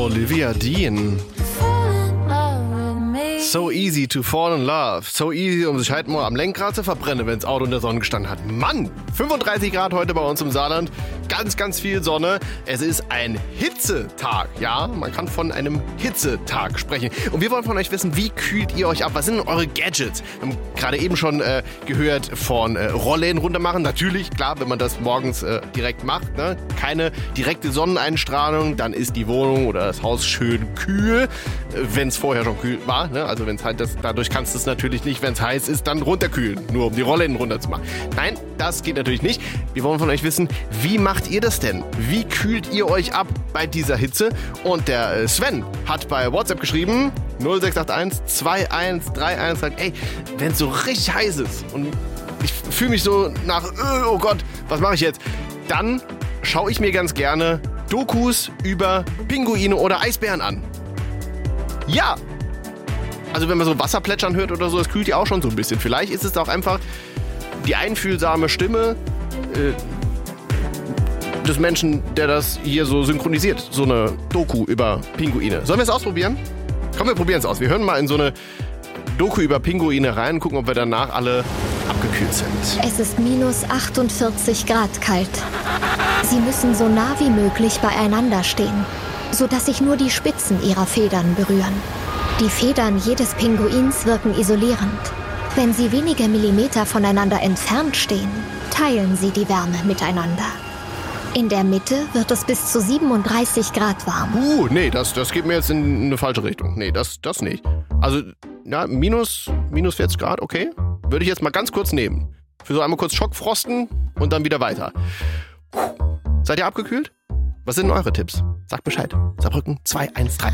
Olivia Dean. So easy to fall in love. So easy, um sich halt mal am Lenkrad zu verbrennen, wenn das Auto in der Sonne gestanden hat. Mann, 35 Grad heute bei uns im Saarland. Ganz, ganz viel Sonne. Es ist ein Hitzetag. Ja, man kann von einem Hitzetag sprechen. Und wir wollen von euch wissen, wie kühlt ihr euch ab? Was sind denn eure Gadgets? Wir haben gerade eben schon gehört von Rollläden runtermachen. Natürlich, klar, wenn man das morgens direkt macht. Ne? Keine direkte Sonneneinstrahlung, dann ist die Wohnung oder das Haus schön kühl, wenn es vorher schon kühl war. Ne? Also wenn es halt dadurch kannst du es natürlich nicht, wenn es heiß ist, dann runterkühlen, nur um die Rollläden runterzumachen. Nein, das geht natürlich nicht. Wir wollen von euch wissen, wie macht ihr das denn? Wie kühlt ihr euch ab bei dieser Hitze? Und der Sven hat bei WhatsApp geschrieben, 0681 2131, sagt, ey, wenn es so richtig heiß ist und ich fühle mich so nach, oh Gott, was mache ich jetzt? Dann schaue ich mir ganz gerne Dokus über Pinguine oder Eisbären an. Ja! Also wenn man so Wasser plätschern hört oder so, das kühlt ja auch schon so ein bisschen. Vielleicht ist es auch einfach die einfühlsame Stimme des Menschen, der das hier so synchronisiert. So eine Doku über Pinguine. Sollen wir es ausprobieren? Komm, wir probieren es aus. Wir hören mal in so eine Doku über Pinguine rein, gucken, ob wir danach alle abgekühlt sind. Es ist minus 48 Grad kalt. Sie müssen so nah wie möglich beieinander stehen, sodass sich nur die Spitzen ihrer Federn berühren. Die Federn jedes Pinguins wirken isolierend. Wenn sie wenige Millimeter voneinander entfernt stehen, teilen sie die Wärme miteinander. In der Mitte wird es bis zu 37 Grad warm. Nee, das geht mir jetzt in eine falsche Richtung. Nee, das nicht. Also, ja, minus 40 Grad, okay. Würde ich jetzt mal ganz kurz nehmen. Für so einmal kurz Schockfrosten und dann wieder weiter. Seid ihr abgekühlt? Was sind denn eure Tipps? Sagt Bescheid. Saarbrücken 213.